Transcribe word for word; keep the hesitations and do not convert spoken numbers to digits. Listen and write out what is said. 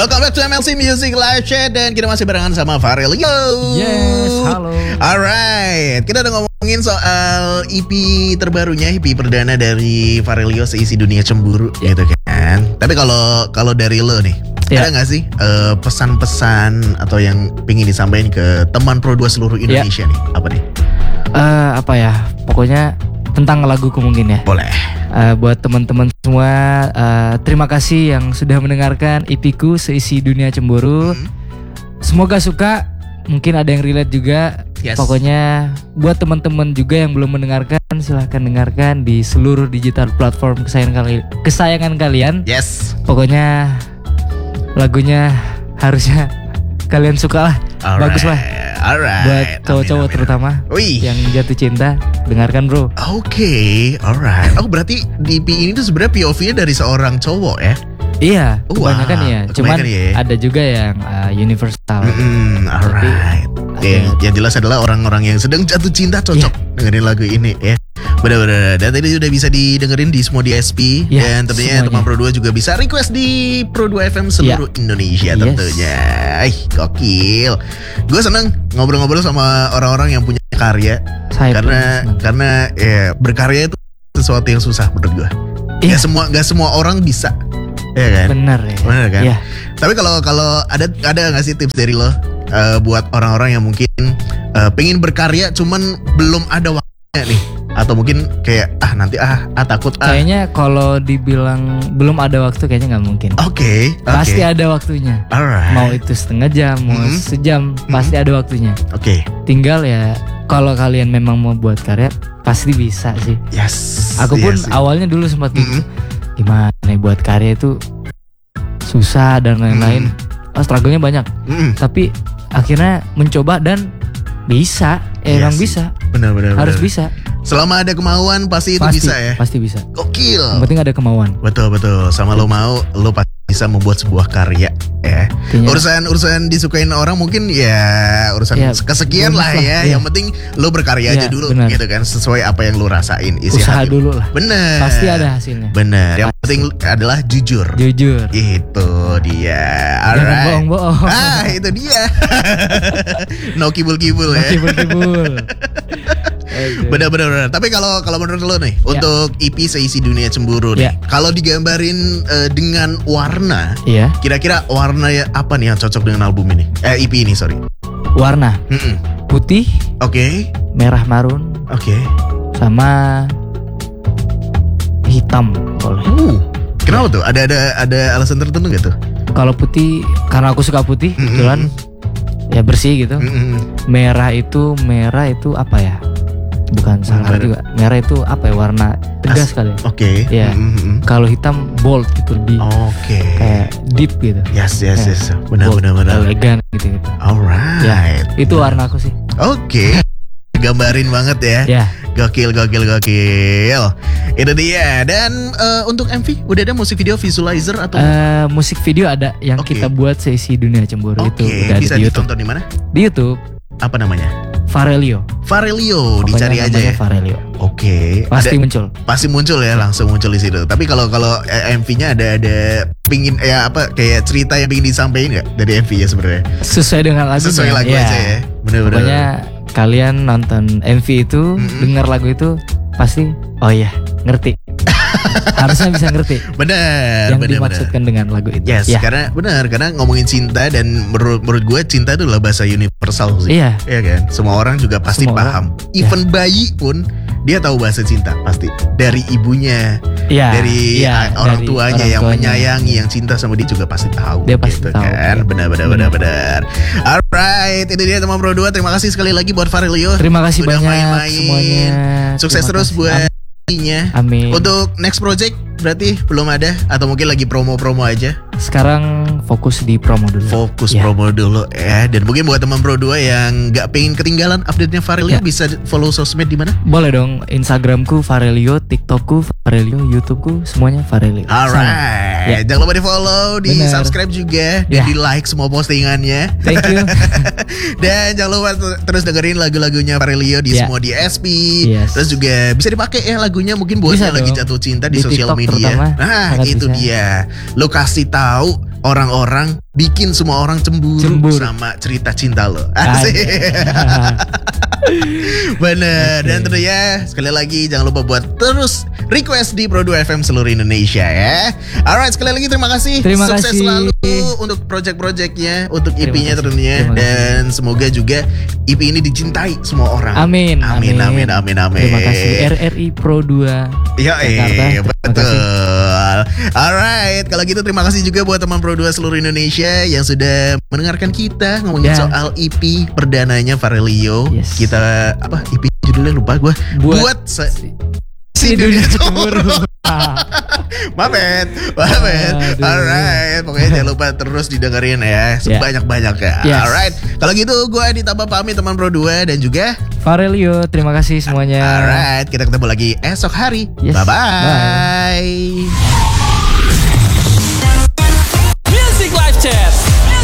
Welcome back to M L C Music Live Chat. Dan kita masih barengan sama Farelio. Yes, halo. Alright, kita udah ngomongin soal E P terbarunya, E P perdana dari Farelio, Seisi Dunia Cemburu, yeah. gitu kan. Tapi kalau kalau dari lo nih, yeah. ada gak sih uh, pesan-pesan atau yang pingin disampaikan ke teman Pro dua seluruh Indonesia yeah. nih? Apa nih? Uh, apa ya, pokoknya tentang laguku mungkin ya. Boleh. Uh, buat teman-teman semua, uh, terima kasih yang sudah mendengarkan E P-ku Seisi Dunia Cemburu. Hmm. Semoga suka, mungkin ada yang relate juga. Yes. Pokoknya buat teman-teman juga yang belum mendengarkan, silahkan dengarkan di seluruh digital platform kesayangan, kali- kesayangan kalian. Yes. Pokoknya lagunya harusnya kalian suka lah. Alright. Bagus lah. Alright. Buat cowok-cowok terutama Wih. yang jatuh cinta, dengarkan bro. Oke, okay, alright. Oh berarti di E P ini tuh sebenarnya P O V-nya dari seorang cowok ya? Iya, kebanyakan wow, ya. Cuman kebanyakan ya. ada juga yang uh, universal. Mm-hmm, alright. Oke, yang jelas adalah orang-orang yang sedang jatuh cinta cocok yeah. dengerin lagu ini ya. Benar-benar. Dan tadi sudah bisa didengerin di semua D S P yeah, dan tentunya semuanya. Teman Pro dua juga bisa request di Pro dua F M seluruh yeah. Indonesia tentunya. Ih, yes. gokil. Gue seneng ngobrol-ngobrol sama orang-orang yang punya karya. Saya karena karena ya berkarya itu sesuatu yang susah menurut gue. Yeah. Gak semua gak semua orang bisa. Ya kan? Benar ya. Benar kan? Yeah. Tapi kalau kalau ada ada nggak sih tips dari lo uh, buat orang-orang yang mungkin uh, pengen berkarya cuman belum ada waktunya nih? Atau mungkin kayak ah nanti ah, ah takut ah. Kayaknya kalau dibilang belum ada waktu kayaknya nggak mungkin. Oke. Okay, okay. Pasti ada waktunya. Alright. Mau itu setengah jam, mau mm-hmm. sejam, mm-hmm. pasti ada waktunya. Oke. Okay. Tinggal ya kalau kalian memang mau buat karya pasti bisa sih. Yes. Aku pun yes, awalnya dulu sempat mm-hmm. gitu. Gimana nih buat karya itu susah dan lain-lain. Mm-hmm. Oh, struggle-nya banyak. Mm-hmm. Tapi akhirnya mencoba dan bisa. Eh, yes. Emang bisa. Benar-benar. Harus benar. bisa. Selama ada kemauan pasti itu pasti, bisa ya. Pasti bisa. Gokil. Yang penting ada kemauan. Betul betul. Sama lo mau, lo pasti bisa membuat sebuah karya ya. Artinya, urusan urusan disukain orang mungkin ya urusan ya, kesekian lah ya. Ya. Yang penting lo berkarya ya, aja dulu bener. Gitu kan, sesuai apa yang lo rasain. Isi usaha hati. Dulu lah. Bener. Pasti ada hasilnya. Bener. Yang penting adalah jujur. Jujur. Itu dia. Alright. Jangan bohong-bohong. Ah itu dia. No kibul-kibul ya. No kibul-kibul. Benar-benar. Tapi kalau kalau menurut lo nih, yeah. untuk E P Seisi Dunia Cemburu nih, yeah. kalau digambarin uh, dengan warna, yeah. kira-kira warna ya apa nih yang cocok dengan album ini? Eh E P ini sorry. Warna. Mm-mm. Putih. Oke. Okay. Merah marun. Oke. Okay. Sama hitam boleh. Uh, kenapa yeah. tuh? Ada ada ada alasan tertentu nggak tuh? Kalau putih, karena aku suka putih, Mm-mm. kebetulan ya bersih gitu. Mm-mm. Merah itu merah itu apa ya? Bukan salah juga. Merah itu apa ya, warna tegas kali. Oke. Okay. Ya. Mm-hmm. Kalau hitam bold gitu, lebih Oke. Okay. kayak deep gitu. Yes yes ya. yes. Benar-benar benar. Elegan gitu gitu. Alright. Ya, itu warna aku sih. Oke. Okay. Gambarin banget ya. Ya. Gokil gokil gokil. Itu dia. Dan uh, untuk M V udah ada musik video visualizer atau uh, musik video ada yang okay. kita buat Seisi Dunia Cemburu okay. itu udah bisa ada di YouTube. Ditonton di mana? Di YouTube. Apa namanya? Farelio. Farelio, pokoknya dicari aja ya. Farelio. Oke. Okay. Pasti ada, muncul. Pasti muncul ya, langsung muncul di situ. Tapi kalau kalau M V-nya ada ada pingin ya apa kayak cerita yang pingin disampaikan nggak dari M V-nya sebenarnya? Sesuai dengan lagu. Sesuai lagu ya. aja ya. Benar-benar. Pokoknya kalian nonton M V itu, mm-hmm. dengar lagu itu pasti oh iya, ngerti. Harusnya bisa ngerti. Benar. Yang bener, dimaksudkan bener. dengan lagu itu. Yes, ya. karena benar karena ngomongin cinta dan menurut menurut gue cinta itu adalah bahasa universal sih. Iya. Iya kan? Semua orang juga pasti Semua paham. Orang, Even ya. bayi pun dia tahu bahasa cinta pasti dari ibunya, ya, dari ya, orang dari tuanya orang yang tuanya. menyayangi, yang cinta sama dia juga pasti tahu. Dia pasti gitu tahu. Kan? Ya. Benar-benar benar-benar. Alright, itu dia teman Pro dua. Terima kasih sekali lagi buat Farelio. Terima kasih Udah banyak main-main. semuanya. Sukses Terima terus kasih. buat Amin. Untuk next project berarti belum ada atau mungkin lagi promo-promo aja? Sekarang fokus di promo dulu. Fokus ya. promo dulu ya. Dan mungkin buat teman Pro dua yang nggak pengen ketinggalan update-nya Farelio, ya. bisa follow sosmed di mana? Boleh dong, Instagramku Farelio, TikTokku Farelio, YouTubeku semuanya Farelio. Alright. Ya. Jangan lupa di follow, di Bener. subscribe juga, dan ya. di like semua postingannya. Thank you. Dan jangan lupa terus dengerin lagu-lagunya Farelio di ya. semua D S P. Yes. Terus juga bisa dipakai ya lagunya mungkin buat yang lagi jatuh cinta di, di sosial media. Terutama, nah itu bisa. dia. Lo kasih tahu orang-orang bikin semua orang cemburu, cemburu. sama cerita cinta lo. Asik. Bener. Okay. Dan tentunya sekali lagi jangan lupa buat terus request di Pro dua F M seluruh Indonesia ya. Alright, sekali lagi terima kasih. Terima Sukses kasih. selalu untuk project-projectnya, untuk I P-nya tentunya, dan semoga juga I P ini dicintai semua orang. Amin. Amin amin amin amin. Terima kasih R R I Pro dua Ya, eh, betul. Alright, kalau gitu terima kasih juga buat teman Pro dua seluruh Indonesia yang sudah mendengarkan kita ngomongin yeah. soal I P perdananya Farelio. Yes. Kita apa I P judulnya lupa gue. Buat, buat se- si dunia cemburu. Mabet, mabet. Alright, pokoknya jangan lupa terus didengerin ya sebanyak-banyak ya. Yes. Alright, kalau gitu gue ditambah pamit teman Pro dua dan juga Farelio. Terima kasih semuanya. Alright, kita ketemu lagi esok hari. Yes. Bye-bye. Bye.